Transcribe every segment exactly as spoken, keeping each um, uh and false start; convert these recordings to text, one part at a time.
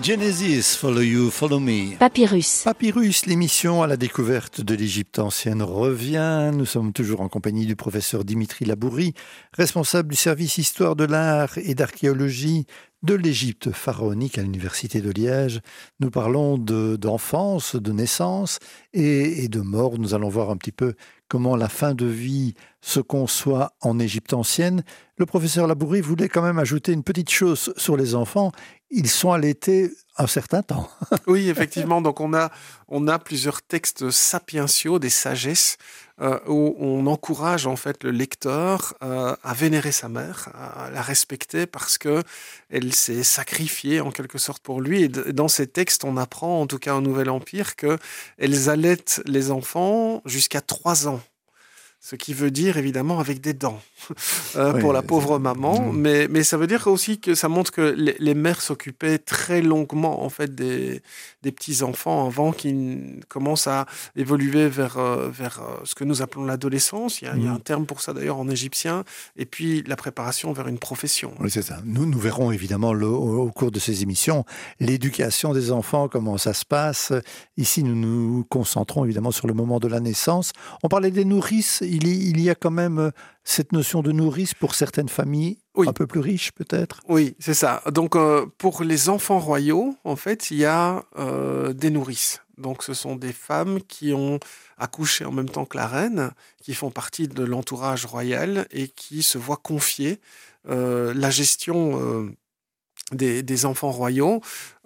Genesis, Follow You, Follow Me. Papyrus. Papyrus, l'émission à la découverte de l'Égypte ancienne revient. Nous sommes toujours en compagnie du professeur Dimitri Labourie, responsable du service Histoire de l'art et d'archéologie de l'Égypte pharaonique à l'Université de Liège. Nous parlons de, d'enfance, de naissance et, et de mort. Nous allons voir un petit peu comment la fin de vie se conçoit en Égypte ancienne. Le professeur Labourie voulait quand même ajouter une petite chose sur les enfants. Ils sont allaités un certain temps. Oui, effectivement. Donc, on a, on a plusieurs textes sapientiaux, des sagesses, euh, où on encourage en fait le lecteur euh, à vénérer sa mère, à la respecter parce que elle s'est sacrifiée en quelque sorte pour lui. Et dans ces textes, on apprend, en tout cas au Nouvel Empire, qu'elles allaitent les enfants jusqu'à trois ans. Ce qui veut dire, évidemment, avec des dents euh, oui, pour la pauvre c'est... maman. Mmh. Mais, mais ça veut dire aussi que ça montre que les, les mères s'occupaient très longuement, en fait, des, des petits-enfants avant qu'ils commencent à évoluer vers, euh, vers euh, ce que nous appelons l'adolescence. Il y a, mmh. il y a un terme pour ça, d'ailleurs, en égyptien. Et puis, la préparation vers une profession. Oui, c'est ça. Nous, nous verrons, évidemment, le, au, au cours de ces émissions, l'éducation des enfants, comment ça se passe. Ici, nous nous concentrons, évidemment, sur le moment de la naissance. On parlait des nourrices. Il y a quand même cette notion de nourrice pour certaines familles oui. un peu plus riches, peut-être. Oui, c'est ça. Donc, euh, pour les enfants royaux, en fait, il y a euh, des nourrices. Donc, ce sont des femmes qui ont accouché en même temps que la reine, qui font partie de l'entourage royal et qui se voient confier euh, la gestion euh, Des, des enfants royaux.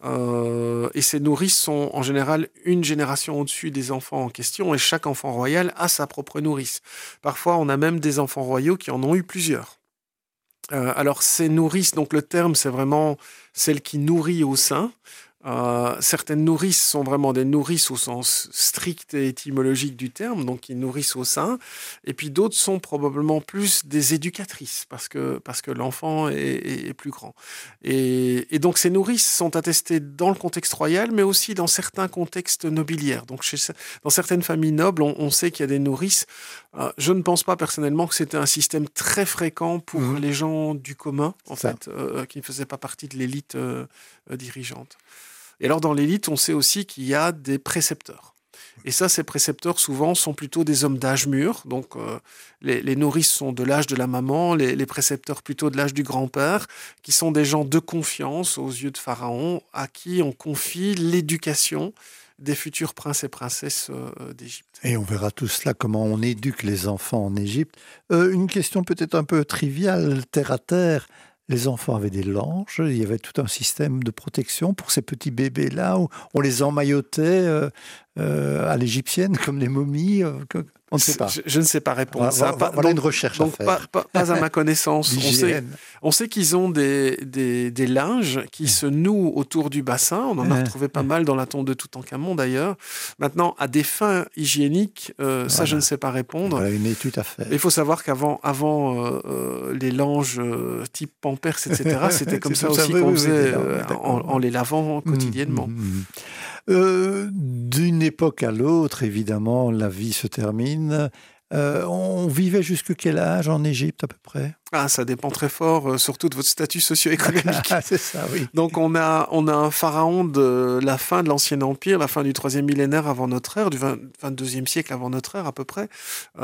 Euh, et ces nourrices sont en général une génération au-dessus des enfants en question et chaque enfant royal a sa propre nourrice. Parfois, on a même des enfants royaux qui en ont eu plusieurs. Euh, alors, ces nourrices, donc le terme, c'est vraiment celle qui nourrit au sein. Euh, certaines nourrices sont vraiment des nourrices au sens strict et étymologique du terme, donc qui nourrissent au sein, et puis d'autres sont probablement plus des éducatrices, parce que, parce que l'enfant est, est, est plus grand. Et, et donc ces nourrices sont attestées dans le contexte royal, mais aussi dans certains contextes nobiliaires. Donc chez, dans certaines familles nobles, on, on sait qu'il y a des nourrices. Euh, je ne pense pas personnellement que c'était un système très fréquent pour mmh. les gens du commun, en Ça. fait, euh, qui ne faisaient pas partie de l'élite euh, euh, dirigeante. Et alors, dans l'élite, on sait aussi qu'il y a des précepteurs. Et ça, ces précepteurs, souvent, sont plutôt des hommes d'âge mûr. Donc, euh, les, les nourrices sont de l'âge de la maman, les, les précepteurs plutôt de l'âge du grand-père, qui sont des gens de confiance aux yeux de Pharaon, à qui on confie l'éducation des futurs princes et princesses euh, d'Égypte. Et on verra tout cela, comment on éduque les enfants en Égypte. Euh, une question peut-être un peu triviale, terre à terre. Les enfants avaient des langes, il y avait tout un système de protection pour ces petits bébés-là, où on les emmaillotait euh, euh, à l'égyptienne comme les momies. Euh, on ne sait pas. Je, je ne sais pas répondre. Voilà, ça. Voilà donc, une recherche donc à faire. Pas, pas, pas à ma connaissance. on, sait, on sait qu'ils ont des, des, des linges qui se nouent autour du bassin. On en a retrouvé pas mal dans la tombe de Toutankhamon d'ailleurs. Maintenant, à des fins hygiéniques, euh, voilà. ça je ne sais pas répondre. Voilà une étude à faire. Il faut savoir qu'avant avant, euh, euh, les langes euh, type Pampers, et cetera, c'était comme ça aussi ça, qu'on oui, faisait oui, oui, euh, en, en les lavant quotidiennement. Mmh, mmh. Euh, d'une époque à l'autre, évidemment, la vie se termine. Euh, on vivait jusqu'à quel âge en Égypte à peu près ? Ah, ça dépend très fort, euh, surtout de votre statut socio-économique. C'est ça, oui. Donc on a, on a un pharaon de la fin de l'Ancien Empire, la fin du troisième millénaire avant notre ère, du vingt-deuxième siècle avant notre ère à peu près,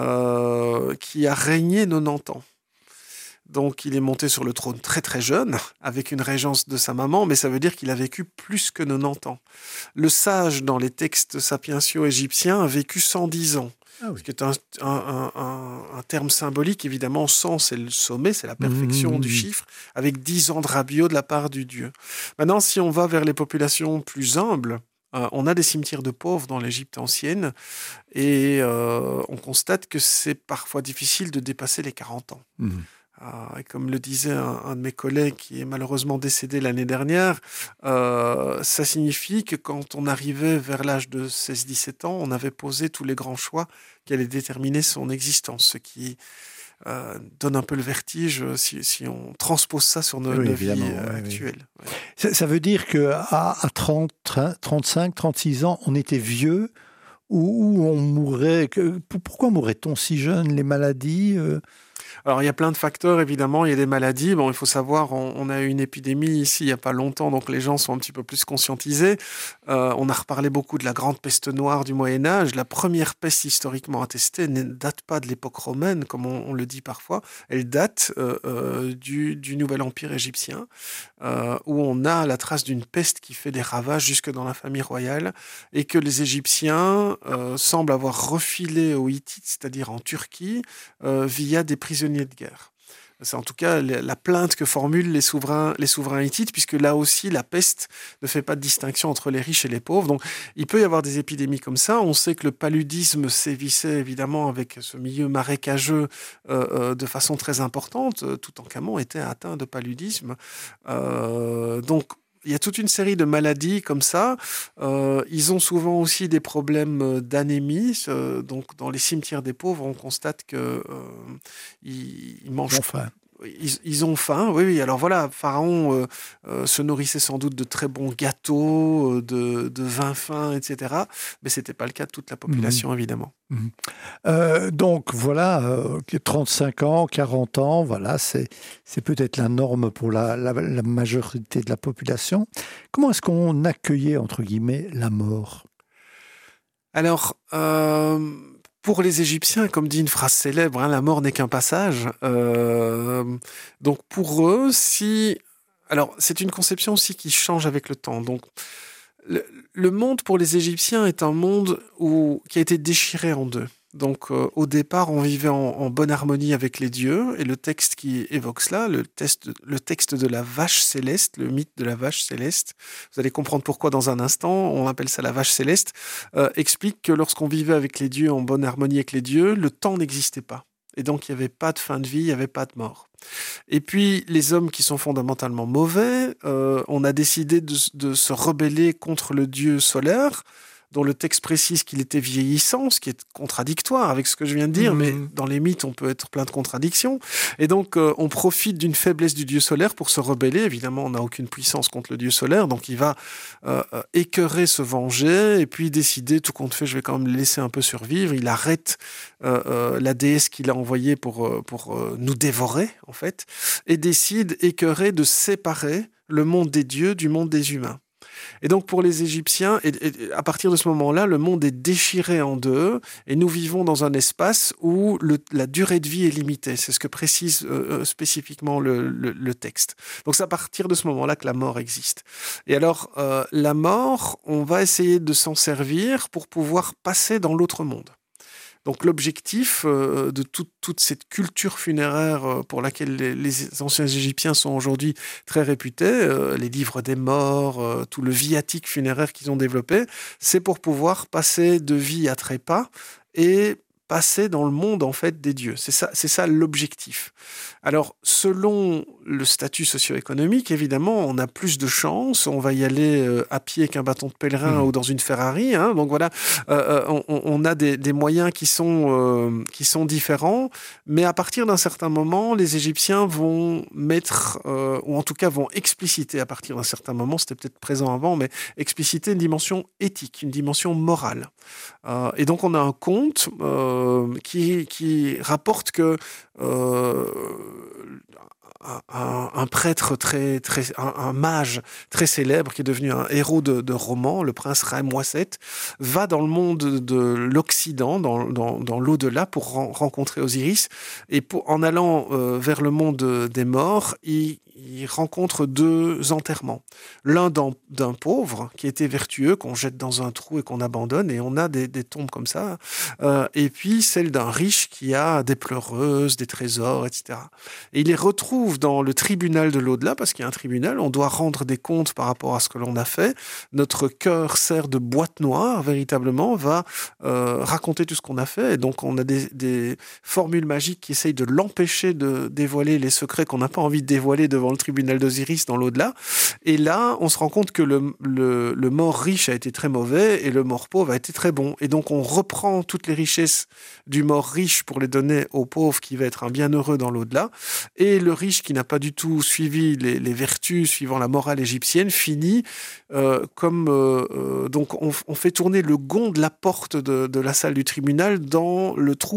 euh, qui a régné quatre-vingt-dix ans. Donc, il est monté sur le trône très très jeune, avec une régence de sa maman, mais ça veut dire qu'il a vécu plus que quatre-vingt-dix ans. Le sage, dans les textes sapientiaux égyptiens, a vécu cent dix ans. Ah oui. Ce qui est un, un, un, un terme symbolique, évidemment. cent, c'est le sommet, c'est la perfection mmh. du chiffre, avec dix ans de rabio de la part du dieu. Maintenant, si on va vers les populations plus humbles, Euh, on a des cimetières de pauvres dans l'Égypte ancienne et euh, on constate que c'est parfois difficile de dépasser les quarante ans. Mmh. Euh, et comme le disait un, un de mes collègues qui est malheureusement décédé l'année dernière, euh, ça signifie que quand on arrivait vers l'âge de seize dix-sept ans, on avait posé tous les grands choix qui allaient déterminer son existence, ce qui Euh, donne un peu le vertige si, si on transpose ça sur nos, oui, nos vies euh, oui, actuelles. Oui. Ouais. Ça, ça veut dire qu'à à trente, trente-cinq, trente-six ans, on était vieux ou, ou on mourait. Que, pourquoi mourrait-on si jeune ? Les maladies euh... Alors, il y a plein de facteurs, évidemment. Il y a des maladies. Bon, il faut savoir, on, on a eu une épidémie ici il n'y a pas longtemps, donc les gens sont un petit peu plus conscientisés. Euh, on a reparlé beaucoup de la grande peste noire du Moyen-Âge. La première peste historiquement attestée ne date pas de l'époque romaine, comme on, on le dit parfois. Elle date euh, euh, du, du Nouvel Empire égyptien, euh, où on a la trace d'une peste qui fait des ravages jusque dans la famille royale, et que les Égyptiens euh, semblent avoir refilé aux Hittites, c'est-à-dire en Turquie, euh, via des prisonniers de guerre. C'est en tout cas la plainte que formulent les souverains, les souverains hittites, puisque là aussi, la peste ne fait pas de distinction entre les riches et les pauvres. Donc, il peut y avoir des épidémies comme ça. On sait que le paludisme sévissait évidemment avec ce milieu marécageux euh, euh, de façon très importante. Toutankhamon était atteint de paludisme. Euh, donc, il y a toute une série de maladies comme ça. Euh, ils ont souvent aussi des problèmes d'anémie. Euh, donc, dans les cimetières des pauvres, on constate que euh, ils, ils mangent. Enfin. Ils, ils ont faim, oui, oui. Alors voilà, Pharaon euh, euh, se nourrissait sans doute de très bons gâteaux, euh, de, de vin fin, et cetera. Mais ce n'était pas le cas de toute la population, mmh. évidemment. Mmh. Euh, donc voilà, euh, trente-cinq ans, quarante ans, voilà, c'est, c'est peut-être la norme pour la, la, la majorité de la population. Comment est-ce qu'on accueillait, entre guillemets, la mort ? Alors... Euh... Pour les Égyptiens, comme dit une phrase célèbre, hein, la mort n'est qu'un passage. Euh, donc pour eux, si... Alors c'est une conception aussi qui change avec le temps. Donc le, le monde pour les Égyptiens est un monde où, qui a été déchiré en deux. Donc euh, au départ, on vivait en, en bonne harmonie avec les dieux, et le texte qui évoque cela, le, test, le texte de la vache céleste, le mythe de la vache céleste, vous allez comprendre pourquoi dans un instant, on appelle ça la vache céleste, euh, explique que lorsqu'on vivait avec les dieux, en bonne harmonie avec les dieux, le temps n'existait pas. Et donc il n'y avait pas de fin de vie, il n'y avait pas de mort. Et puis les hommes qui sont fondamentalement mauvais, euh, on a décidé de, de se rebeller contre le dieu solaire, dont le texte précise qu'il était vieillissant, ce qui est contradictoire avec ce que je viens de dire, mmh. mais dans les mythes, on peut être plein de contradictions. Et donc, euh, on profite d'une faiblesse du dieu solaire pour se rebeller. Évidemment, on n'a aucune puissance contre le dieu solaire, donc il va euh, écœurer, se venger, et puis décider, tout compte fait, je vais quand même le laisser un peu survivre. Il arrête euh, euh, la déesse qu'il a envoyée pour, euh, pour euh, nous dévorer, en fait, et décide, écœuré, de séparer le monde des dieux du monde des humains. Et donc pour les Égyptiens, et, et, à partir de ce moment-là, le monde est déchiré en deux, et nous vivons dans un espace où le, la durée de vie est limitée. C'est ce que précise euh, spécifiquement le, le, le texte. Donc c'est à partir de ce moment-là que la mort existe. Et alors, euh, la mort, on va essayer de s'en servir pour pouvoir passer dans l'autre monde. Donc l'objectif euh, de tout, toute cette culture funéraire euh, pour laquelle les, les anciens Égyptiens sont aujourd'hui très réputés, euh, les livres des morts, euh, tout le viatique funéraire qu'ils ont développé, c'est pour pouvoir passer de vie à trépas et passer dans le monde en fait des dieux. C'est ça, c'est ça l'objectif. Alors, selon le statut socio-économique, évidemment, on a plus de chance. On va y aller euh, à pied qu'un bâton de pèlerin mmh. ou dans une Ferrari. Hein. Donc voilà, euh, on, on a des, des moyens qui sont, euh, qui sont différents. Mais à partir d'un certain moment, les Égyptiens vont mettre, euh, ou en tout cas vont expliciter à partir d'un certain moment, c'était peut-être présent avant, mais expliciter une dimension éthique, une dimension morale. Euh, et donc on a un conte euh, qui, qui rapporte que euh, Un, un prêtre très, très un, un mage très célèbre qui est devenu un héros de, de roman, le prince Ramwasset, va dans le monde de l'Occident, dans, dans, dans l'au-delà, pour ren- rencontrer Osiris. Et pour, en allant euh, vers le monde des morts, il, il rencontre deux enterrements. L'un d'un, d'un pauvre qui était vertueux, qu'on jette dans un trou et qu'on abandonne, et on a des, des tombes comme ça. Euh, et puis celle d'un riche qui a des pleureuses, des trésors, et cetera. Et il les retrouve dans le tribunal de l'au-delà, parce qu'il y a un tribunal, on doit rendre des comptes par rapport à ce que l'on a fait. Notre cœur sert de boîte noire, véritablement, va euh, raconter tout ce qu'on a fait. Et donc, on a des, des formules magiques qui essayent de l'empêcher de dévoiler les secrets qu'on n'a pas envie de dévoiler devant le tribunal d'Osiris dans l'au-delà. Et là, on se rend compte que le, le, le mort riche a été très mauvais et le mort pauvre a été très bon. Et donc, on reprend toutes les richesses du mort riche pour les donner au pauvre qui va être un bienheureux dans l'au-delà. Et le riche qui n'a pas du tout suivi les, les vertus suivant la morale égyptienne finit euh, comme... Euh, euh, donc on, on fait tourner le gond de la porte de, de la salle du tribunal dans le trou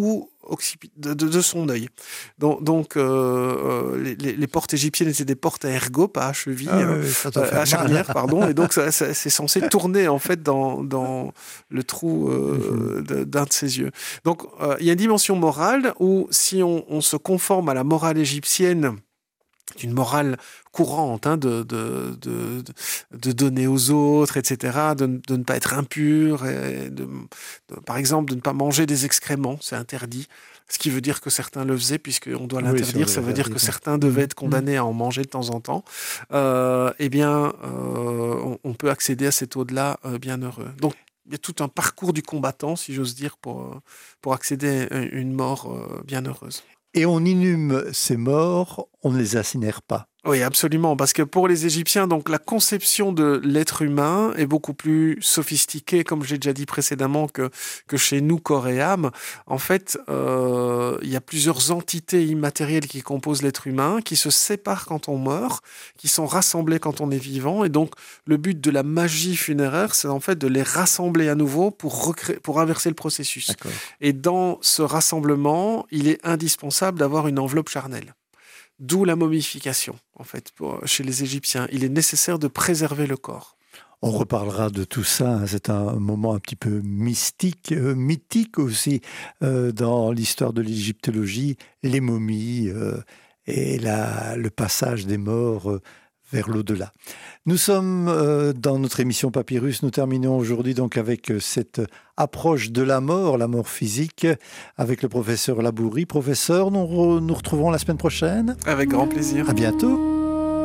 de, de, de son œil. Donc, donc euh, les, les portes égyptiennes étaient des portes à ergot, pas à cheville, ah, oui, oui, euh, à charnière, pardon, et donc ça, ça, c'est censé tourner en fait dans, dans le trou euh, mm-hmm. d'un de ses yeux. Donc euh, il y a une dimension morale où si on, on se conforme à la morale égyptienne, une morale courante, hein, de, de, de, de donner aux autres, et cetera, de, de ne pas être impur, et de, de, par exemple, de ne pas manger des excréments, c'est interdit, ce qui veut dire que certains le faisaient, puisqu'on doit l'interdire, oui, ça veut dire que certains devaient être condamnés à en manger de temps en temps, euh, eh bien, euh, on, on peut accéder à cet au-delà euh, bienheureux. Donc, il y a tout un parcours du combattant, si j'ose dire, pour, pour accéder à une mort euh, bienheureuse. Et on inhume ces morts, on ne les incinère pas. Oui, absolument, parce que pour les Égyptiens, donc la conception de l'être humain est beaucoup plus sophistiquée, comme j'ai déjà dit précédemment, que, que chez nous, corps et âme. En fait, euh, il y a plusieurs entités immatérielles qui composent l'être humain, qui se séparent quand on meurt, qui sont rassemblées quand on est vivant. Et donc, le but de la magie funéraire, c'est en fait de les rassembler à nouveau pour, recréer, pour inverser le processus. D'accord. Et dans ce rassemblement, il est indispensable d'avoir une enveloppe charnelle. D'où la momification, en fait, pour, chez les Égyptiens. Il est nécessaire de préserver le corps. On reparlera de tout ça, hein. C'est un moment un petit peu mystique, euh, mythique aussi, euh, dans l'histoire de l'égyptologie, les momies euh, et la, le passage des morts euh, vers l'au-delà. Nous sommes euh, dans notre émission Papyrus. Nous terminons aujourd'hui donc avec cette approche de la mort, la mort physique, avec le professeur Labourie. Professeur, nous re- nous retrouvons la semaine prochaine. Avec grand plaisir. À bientôt.